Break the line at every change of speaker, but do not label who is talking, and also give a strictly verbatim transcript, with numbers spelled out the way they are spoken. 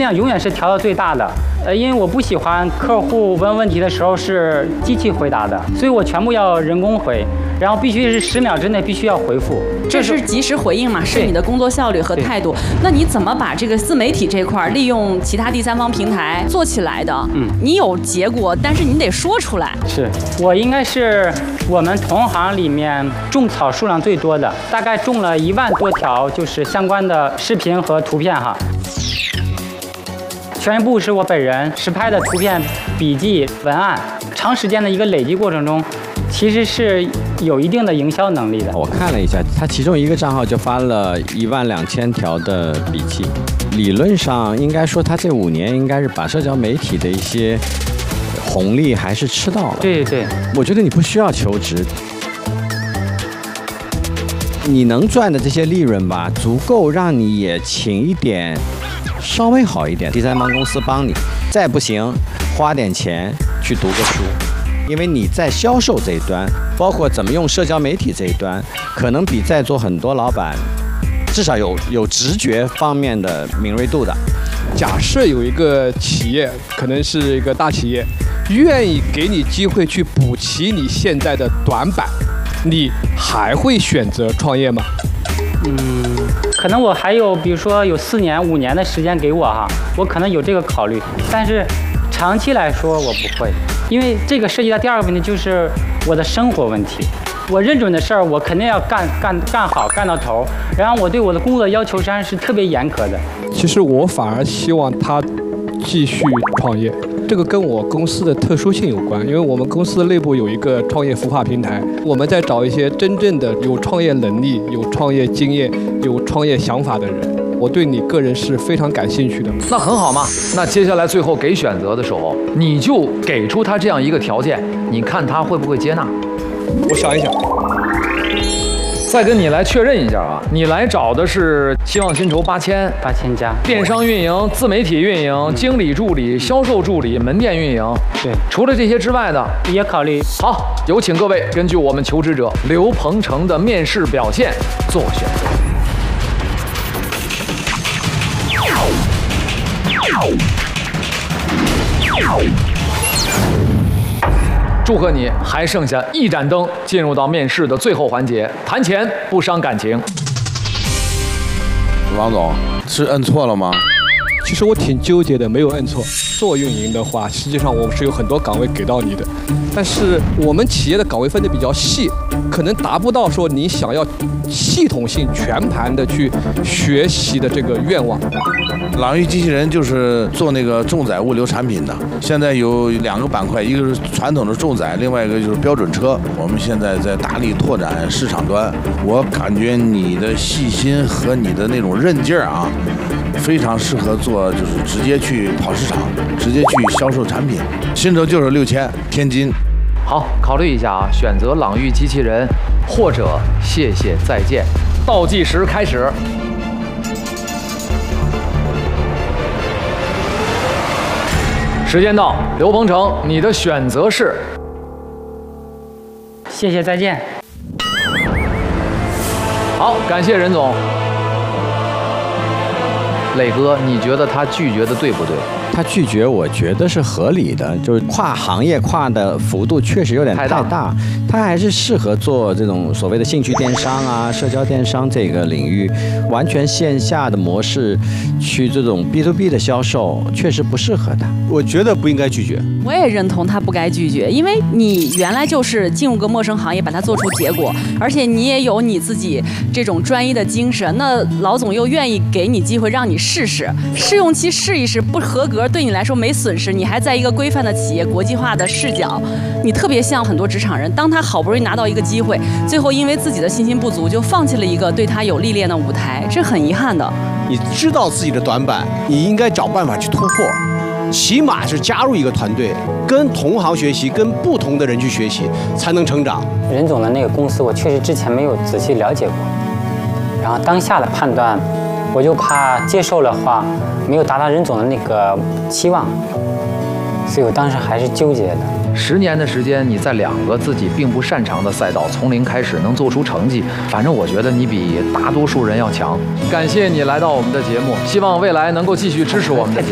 量永远是调到最大的。呃，因为我不喜欢客户问问题的时候是机器回答的，所以我全部要人工回，然后必须是十秒之内必须要回复。
这是及时回应嘛，是你的工作效率和态度。那你怎么把这个自媒体这块利用其他第三方平台做起来的？嗯，你有结果，但是你得说出来。
是我应该是我们同行里面种草数量最多的，大概种了一万多条，就是相关的视频和图片哈。全部是我本人实拍的图片、笔记、文案，长时间的一个累积过程中，其实是有一定的营销能力的。
我看了一下，他其中一个账号就发了一万两千条的笔记，理论上应该说他这五年应该是把社交媒体的一些红利还是吃到了。
对对，
我觉得你不需要求职。你能赚的这些利润吧，足够让你也请一点稍微好一点第三方公司帮你，再不行花点钱去读个书，因为你在销售这一端，包括怎么用社交媒体这一端，可能比在座很多老板至少有有直觉方面的敏锐度的。
假设有一个企业，可能是一个大企业，愿意给你机会去补齐你现在的短板，你还会选择创业吗？
嗯，可能我还有，比如说有四年、五年的时间给我哈，我可能有这个考虑，但是长期来说我不会，因为这个涉及到第二个问题，就是我的生活问题。我认准的事儿，我肯定要干干干好，干到头。然后我对我的工作要求实际上是特别严苛的。
其实我反而希望他继续创业。这个跟我公司的特殊性有关，因为我们公司内部有一个创业孵化平台，我们在找一些真正的有创业能力、有创业经验、有创业想法的人。我对你个人是非常感兴趣的。
那很好嘛，那接下来最后给选择的时候，你就给出他这样一个条件，你看他会不会接纳？
我想一想。
再跟你来确认一下啊，你来找的是希望薪酬八千，
八千加，
电商运营、自媒体运营、嗯、经理助理、销售助理、门店运营。
对，
除了这些之外的
也考虑。
好，有请各位根据我们求职者刘鹏程的面试表现做选择。祝贺你，还剩下一盏灯，进入到面试的最后环节，谈钱不伤感情。
王总，是摁错了吗？
其实我挺纠结的，没有摁错。做运营的话，实际上我们是有很多岗位给到你的，但是我们企业的岗位分得比较细，可能达不到说你想要系统性全盘的去学习的这个愿望。
朗域机器人就是做那个重载物流产品的，现在有两个板块，一个是传统的重载，另外一个就是标准车。我们现在在大力拓展市场端，我感觉你的细心和你的那种韧劲儿啊，非常适合做，就是直接去跑市场，直接去销售产品。薪酬就是六千，天津。
好，考虑一下啊，选择朗域机器人，或者谢谢再见。倒计时开始。时间到，刘鹏程，你的选择是？
谢谢再见。
好，感谢任总。磊哥，你觉得他拒绝的对不对？
他拒绝，我觉得是合理的，就是跨行业跨的幅度确实有点太大。太大他还是适合做这种所谓的兴趣电商啊、社交电商这个领域，完全线下的模式去这种 B to B 的销售，确实不适合他。
我觉得不应该拒绝。
我也认同他不该拒绝，因为你原来就是进入个陌生行业，把它做出结果，而且你也有你自己这种专一的精神。那老总又愿意给你机会让你试试，试用期试一试，不合格对你来说没损失，你还在一个规范的企业、国际化的视角，你特别像很多职场人，当他好不容易拿到一个机会，最后因为自己的信心不足，就放弃了一个对他有历练的舞台，这很遗憾的。
你知道自己的短板，你应该找办法去突破，起码是加入一个团队，跟同行学习，跟不同的人去学习，才能成长。
任总的那个公司，我确实之前没有仔细了解过，然后当下的判断，我就怕接受的话没有达到任总的那个期望，所以我当时还是纠结的。
十年的时间，你在两个自己并不擅长的赛道从零开始能做出成绩，反正我觉得你比大多数人要强。感谢你来到我们的节目，希望未来能够继续支持我们的节目。